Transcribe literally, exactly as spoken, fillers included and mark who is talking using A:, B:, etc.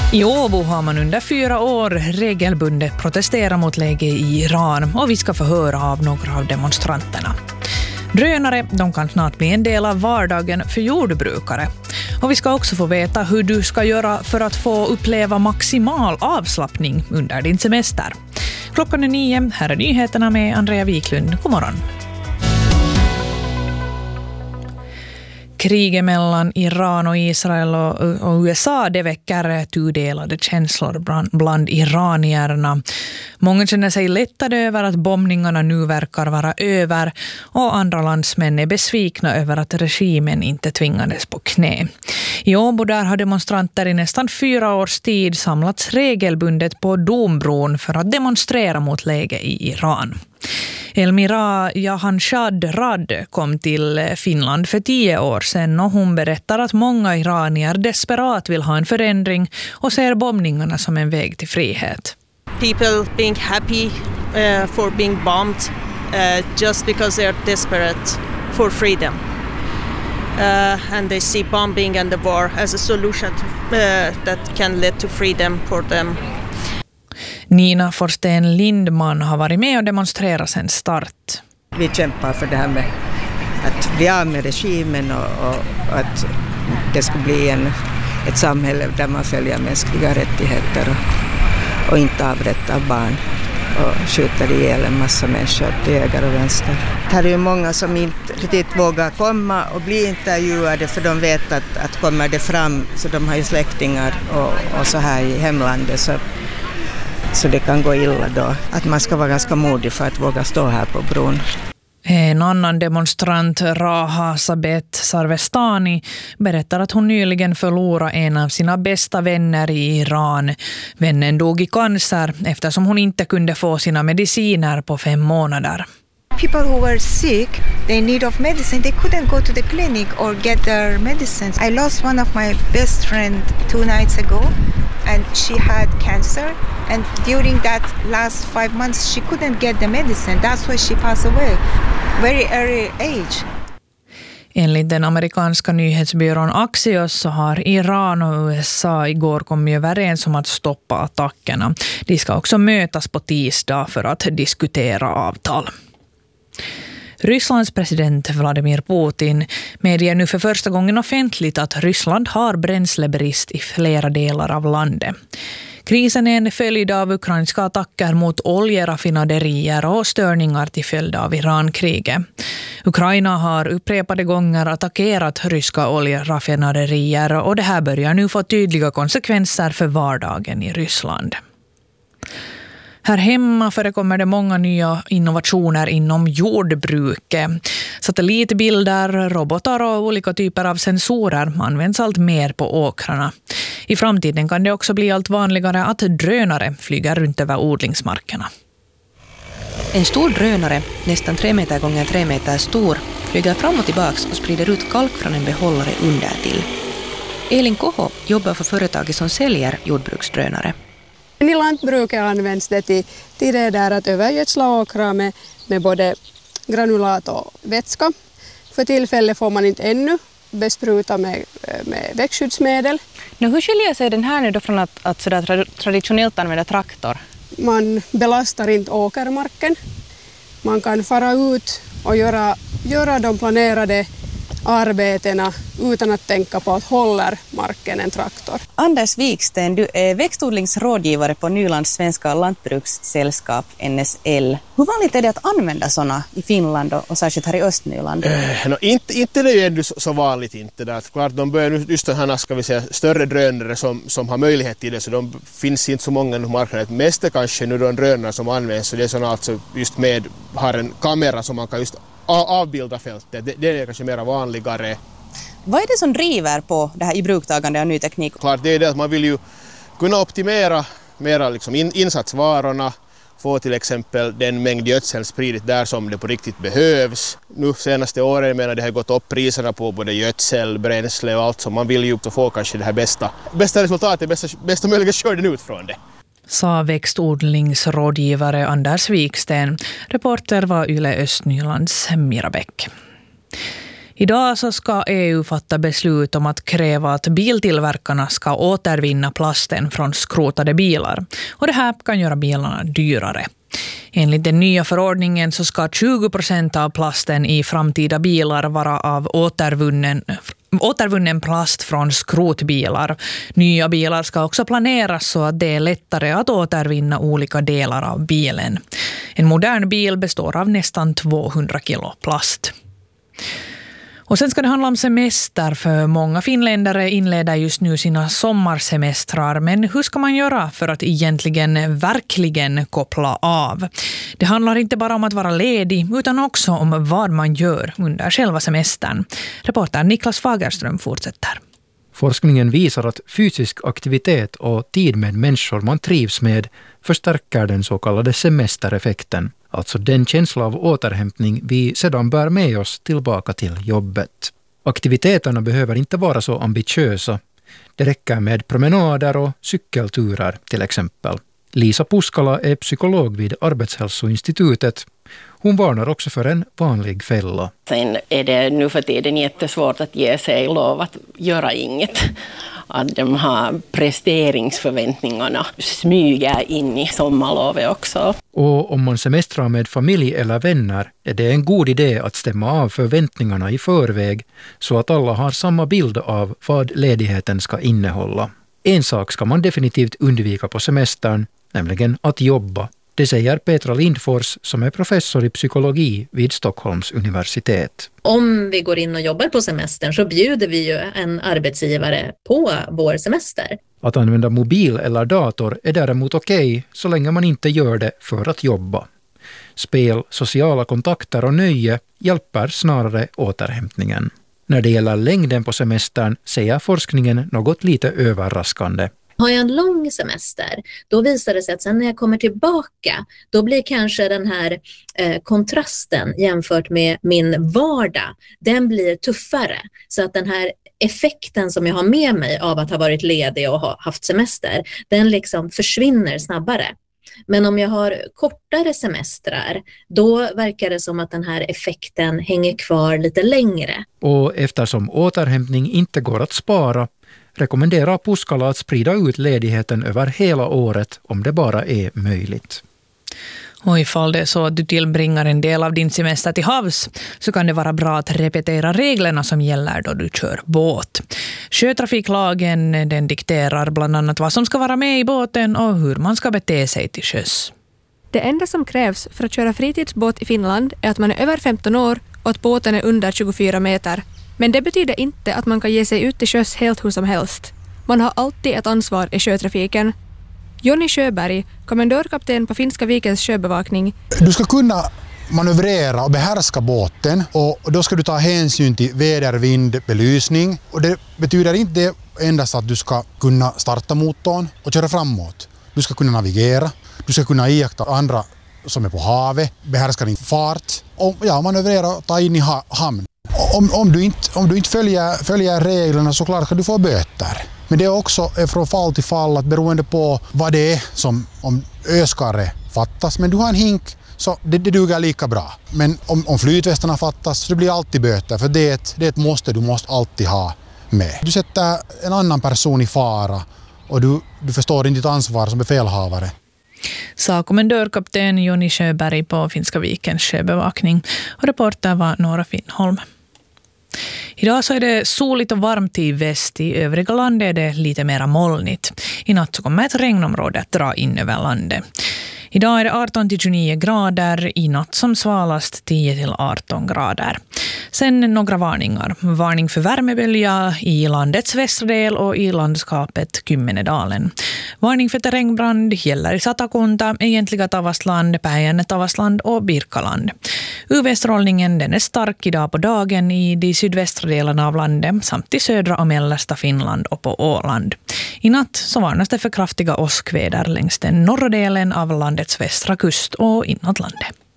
A: I Åbo har man under fyra år regelbundet protesterat mot läget i Iran och vi ska få höra av några av demonstranterna. Drönare, de kan snart bli en del av vardagen för jordbrukare. Och vi ska också få veta hur du ska göra för att få uppleva maximal avslappning under din semester. Klockan är nio, här är nyheterna med Andrea Wiklund. God morgon. Kriget mellan Iran och Israel och U S A, det väcker tudelade känslor bland iranierna. Många känner sig lättade över att bombningarna nu verkar vara över och andra landsmän är besvikna över att regimen inte tvingades på knä. I Åbo där har demonstranter i nästan fyra års tid samlats regelbundet på Dombron för att demonstrera mot läget i Iran. Elmira Jahanshad Rad kom till Finland för tio år sedan och hon berättar att många iranier desperat vill ha en förändring och ser bombningarna som en väg till frihet.
B: People being happy uh, for being bombed uh, just because they are desperate for freedom. Uh, and they see bombing and the war as a solution to, uh, that can lead to freedom for them.
C: Nina Forsten Lindman har varit med och demonstrerat sedan start.
D: Vi kämpar för det här med att bli av med regimen och, och att det ska bli en, ett samhälle där man följer mänskliga rättigheter och, och inte avrättar barn och skjuter ihjäl en massa människor till höger och vänster. Här är ju många som inte riktigt vågar komma och bli intervjuade för de vet att, att kommer det fram, så de har ju släktingar och, och så här i hemlandet, så Så det kan gå illa då. Att man ska vara ganska modig för att våga stå här på bron.
C: En annan demonstrant, Raha Sabet Sarvestani, berättar att hon nyligen förlorade en av sina bästa vänner i Iran. Vännen dog i cancer eftersom hon inte kunde få sina mediciner på fem månader.
E: People who were sick, they need of medicine, they couldn't go to the clinic or get their medicines. I lost one of my best friend two nights ago and she had cancer, and during that last five months she couldn't get the medicine. That's why she passed away. Very early age.
C: Enligt den amerikanska nyhetsbyrån Axios så har Iran och U S A igår kommit överens om att stoppa attackerna. De ska också mötas på tisdag för att diskutera avtal. Rysslands president Vladimir Putin medger nu för första gången offentligt att Ryssland har bränslebrist i flera delar av landet. Krisen är en följd av ukrainska attacker mot oljeraffinaderier och störningar till följd av Irankriget. Ukraina har upprepade gånger attackerat ryska oljeraffinaderier och det här börjar nu få tydliga konsekvenser för vardagen i Ryssland. Här hemma förekommer det många nya innovationer inom jordbruket. Satellitbilder, robotar och olika typer av sensorer används allt mer på åkrarna. I framtiden kan det också bli allt vanligare att drönare flyger runt över odlingsmarkerna.
F: En stor drönare, nästan tre meter gånger tre meter stor, flyger fram och tillbaks och sprider ut kalk från en behållare under till. Elin Koho jobbar för företaget som säljer jordbruksdrönare.
G: I lantbruket används det till, till det där att övergödsla åkrar med, med både granulat och vätska. För tillfället får man inte ännu bespruta med, med växtskyddsmedel.
F: Nu, hur skiljer sig den här nu då från att, att sådär traditionellt använda traktor?
G: Man belastar inte åkermarken. Man kan fara ut och göra, göra de planerade arbetena utan att tänka på att håller marken en traktor.
F: Anders Wiksten, du är växtodlingsrådgivare på Nylands svenska lantbrukssällskap N S L. Hur vanligt är det att använda sådana i Finland och särskilt här i Östnyland?
H: Eh, no, inte, inte det är ju ändå så vanligt inte. Där. Klart, de börjar just den här, ska vi säga, större drönare som, som har möjlighet till det, så de finns inte så många på marknaden. Mest är kanske nu de drönare som används, så det är sådana alltså just med, har en kamera som man kan just avbilda fältet. Det, det är kanske mer vanligare.
F: Vad är det som driver på det här ibrukstagande av ny teknik?
H: Klart, det är det att man vill ju kunna optimera mera liksom in, insatsvarorna, få till exempel den mängd gödsel spridigt där som det på riktigt behövs. Nu senaste åren menar det har gått upp priserna på både gödsel, bränsle och allt, så man vill ju få kanske det här bästa, bästa resultatet, bästa, bästa möjliga skörden ut från det.
C: Sa växtodlingsrådgivare Anders Wiksten. Reporter var Yle Östnylands Mira Bäck.
A: Idag så ska E U fatta beslut om att kräva att biltillverkarna ska återvinna plasten från skrotade bilar. Och det här kan göra bilarna dyrare. Enligt den nya förordningen så ska tjugo procent av plasten i framtida bilar vara av återvunnen, återvunnen plast från skrotbilar. Nya bilar ska också planeras så att det är lättare att återvinna olika delar av bilen. En modern bil består av nästan tvåhundra kilo plast. Och sen ska det handla om semester, för många finländare inleder just nu sina sommarsemestrar. Men hur ska man göra för att egentligen verkligen koppla av? Det handlar inte bara om att vara ledig utan också om vad man gör under själva semestern. Reporter Niklas Fagerström fortsätter.
I: Forskningen visar att fysisk aktivitet och tid med människor man trivs med förstärker den så kallade semestereffekten. Alltså den känsla av återhämtning vi sedan bär med oss tillbaka till jobbet. Aktiviteterna behöver inte vara så ambitiösa. Det räcker med promenader och cykelturer till exempel. Lisa Puskala är psykolog vid Arbetshälsoinstitutet. Hon varnar också för en vanlig fälla.
J: Sen är det nu för tiden jättesvårt att ge sig lov att göra inget. Att de här presteringsförväntningarna smyger in i sommarlovet också.
I: Och om man semestrar med familj eller vänner är det en god idé att stämma av förväntningarna i förväg så att alla har samma bild av vad ledigheten ska innehålla. En sak ska man definitivt undvika på semestern, nämligen att jobba. Det säger Petra Lindfors som är professor i psykologi vid Stockholms universitet.
K: Om vi går in och jobbar på semestern så bjuder vi ju en arbetsgivare på vår semester.
I: Att använda mobil eller dator är däremot okej så länge man inte gör det för att jobba. Spel, sociala kontakter och nöje hjälper snarare återhämtningen. När det gäller längden på semestern säger forskningen något lite överraskande.
K: Har jag en lång semester, då visar det sig att sen när jag kommer tillbaka, då blir kanske den här eh, kontrasten jämfört med min vardag, den blir tuffare. Så att den här effekten som jag har med mig av att ha varit ledig och ha haft semester, den liksom försvinner snabbare. Men om jag har kortare semestrar, då verkar det som att den här effekten hänger kvar lite längre.
I: Och eftersom återhämtning inte går att spara, rekommenderar Puskala att sprida ut ledigheten över hela året om det bara är möjligt.
A: Och ifall det är så att du tillbringar en del av din semester till havs så kan det vara bra att repetera reglerna som gäller då du kör båt. Sjötrafiklagen den dikterar bland annat vad som ska vara med i båten och hur man ska bete sig till sjöss.
L: Det enda som krävs för att köra fritidsbåt i Finland är att man är över femton år och att båten är under tjugofyra meter. Men det betyder inte att man kan ge sig ut till sjöss helt hur som helst. Man har alltid ett ansvar i sjötrafiken. Jonny Sjöberg, kommendörkapten på Finska vikens sjöbevakning.
M: Du ska kunna manövrera och behärska båten och då ska du ta hänsyn till väder, vind, belysning. Och det betyder inte endast att du ska kunna starta motorn och köra framåt. Du ska kunna navigera, du ska kunna iaktta andra som är på havet, behärska din fart och ja, manövrera och ta in i ha- hamn. Om, om du inte, om du inte följer, följer reglerna så klart kan du få böter. Men det är också från fall till fall att beroende på vad det är som om öskare fattas. Men du har en hink så det, det duger lika bra. Men om, om flytvästarna fattas så det blir alltid böter för det är, ett, det är ett måste du måste alltid ha med. Du sätter en annan person i fara och du, du förstår inte ditt ansvar som befälhavare.
A: Sa kommendörkapten Jonny Sjöberg på Finska vikens sjöbevakning och reporter var Nora Finnholm. Idag så är det soligt och varmt i väst. I övriga landet är det lite mer molnigt. I natt så kommer ett regnområde att dra in över landet. Idag är det arton till tjugonio grader, i natt som svalast tio till arton grader. Sen några varningar. Varning för värmebölja i landets västra del och i landskapet Kymmenedalen. Varning för terrängbrand gäller i Satakunta, egentliga Tavastland, Päijänne Tavastland och Birkaland. U V-strålningen den är stark idag på dagen i de sydvästra delarna av landet samt i södra och mellersta Finland och på Åland. I natt så varnas det för kraftiga åskväder längs den norra delen av landets västra kust och inåt landet.